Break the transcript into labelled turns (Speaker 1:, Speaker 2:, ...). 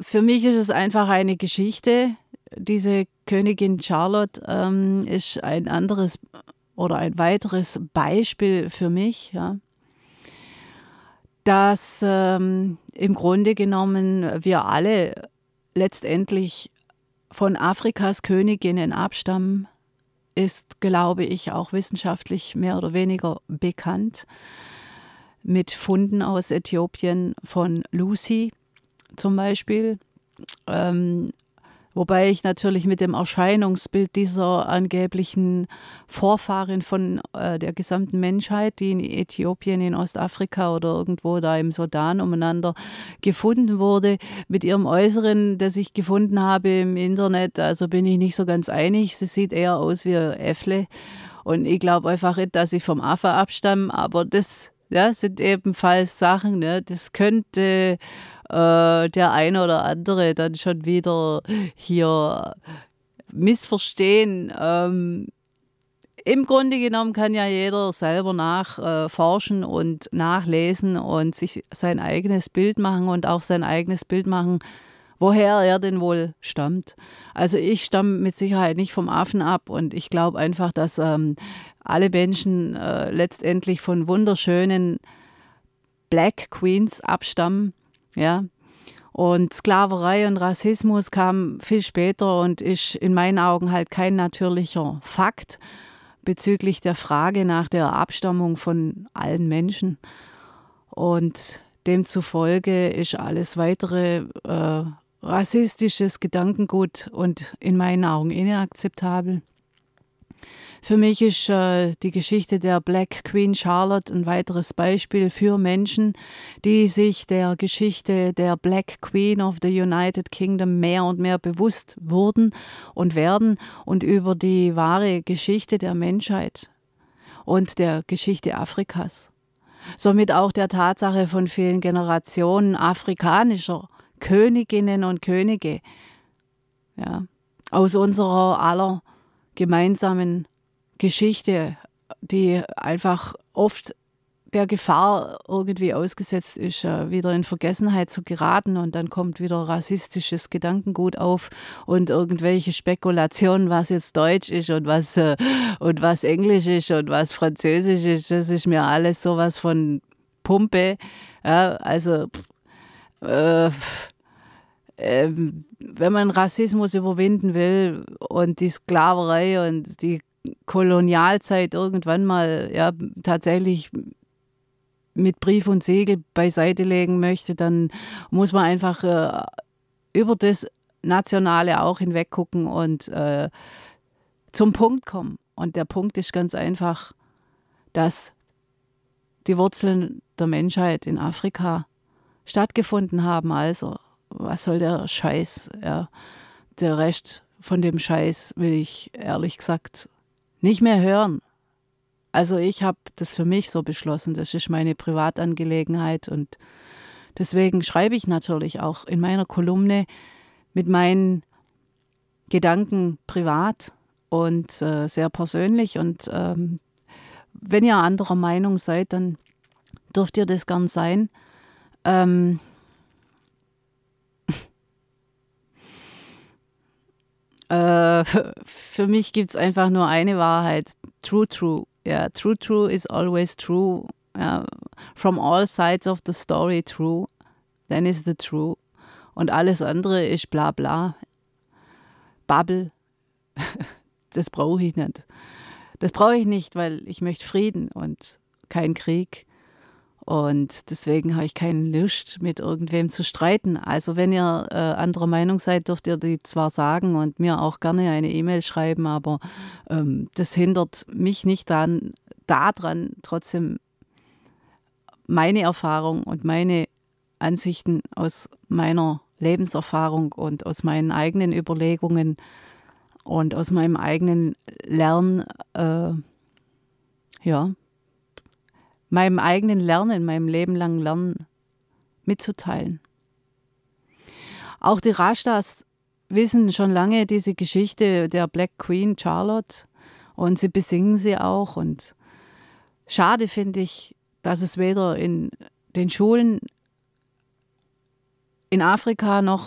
Speaker 1: Für mich ist es einfach eine Geschichte. Diese Königin Charlotte ist ein anderes oder ein weiteres Beispiel für mich, ja, dass im Grunde genommen wir alle letztendlich von Afrikas Königinnen abstammen, ist, glaube ich, auch wissenschaftlich mehr oder weniger bekannt. Mit Funden aus Äthiopien von Lucy zum Beispiel. Wobei ich natürlich mit dem Erscheinungsbild dieser angeblichen Vorfahrin von der gesamten Menschheit, die in Äthiopien, in Ostafrika oder irgendwo da im Sudan umeinander gefunden wurde, mit ihrem Äußeren, das ich gefunden habe im Internet, also bin ich nicht so ganz einig. Sie sieht eher aus wie ein Äffle. Und ich glaube einfach nicht, dass sie vom Affe abstammen, aber das sind ebenfalls Sachen, ne? Das könnte der eine oder andere dann schon wieder hier missverstehen. Im Grunde genommen kann ja jeder selber nachforschen und nachlesen und sich sein eigenes Bild machen und auch sein eigenes Bild machen, woher er denn wohl stammt. Also ich stamme mit Sicherheit nicht vom Affen ab und ich glaube einfach, dass alle Menschen letztendlich von wunderschönen Black Queens abstammen. Ja, und Sklaverei und Rassismus kam viel später und ist in meinen Augen halt kein natürlicher Fakt bezüglich der Frage nach der Abstammung von allen Menschen. Und demzufolge ist alles weitere rassistisches Gedankengut und in meinen Augen inakzeptabel. Für mich ist die Geschichte der Black Queen Charlotte ein weiteres Beispiel für Menschen, die sich der Geschichte der Black Queen of the United Kingdom mehr und mehr bewusst wurden und werden und über die wahre Geschichte der Menschheit und der Geschichte Afrikas. Somit auch der Tatsache von vielen Generationen afrikanischer Königinnen und Könige, ja, aus unserer aller gemeinsamen Geschichte, die einfach oft der Gefahr irgendwie ausgesetzt ist, wieder in Vergessenheit zu geraten und dann kommt wieder rassistisches Gedankengut auf und irgendwelche Spekulationen, was jetzt Deutsch ist und was Englisch ist und was Französisch ist, das ist mir alles sowas von Pumpe. Ja, also wenn man Rassismus überwinden will und die Sklaverei und die Kolonialzeit irgendwann mal tatsächlich mit Brief und Siegel beiseite legen möchte, dann muss man einfach über das Nationale auch hinweg gucken und zum Punkt kommen. Und der Punkt ist ganz einfach, dass die Wurzeln der Menschheit in Afrika stattgefunden haben. Also, was soll der Scheiß? Ja, der Rest von dem Scheiß will ich ehrlich gesagt nicht mehr hören. Also ich habe das für mich so beschlossen, das ist meine Privatangelegenheit und deswegen schreibe ich natürlich auch in meiner Kolumne mit meinen Gedanken privat und sehr persönlich und wenn ihr anderer Meinung seid, dann dürft ihr das gern sein. Für mich gibt es einfach nur eine Wahrheit. True. Yeah, true is always true. Yeah. From all sides of the story true. Then is the true. Und alles andere ist bla bla. Bubble. Das brauche ich nicht. Das brauche ich nicht, weil ich möchte Frieden und keinen Krieg. Und deswegen habe ich keine Lust, mit irgendwem zu streiten. Also wenn ihr anderer Meinung seid, dürft ihr die zwar sagen und mir auch gerne eine E-Mail schreiben, aber das hindert mich nicht daran, trotzdem meine Erfahrung und meine Ansichten aus meiner Lebenserfahrung und aus meinen eigenen Überlegungen und aus meinem eigenen Lernen, meinem eigenen Lernen, meinem Leben lang Lernen mitzuteilen. Auch die Rastas wissen schon lange diese Geschichte der Black Queen Charlotte und sie besingen sie auch. Und schade finde ich, dass es weder in den Schulen in Afrika noch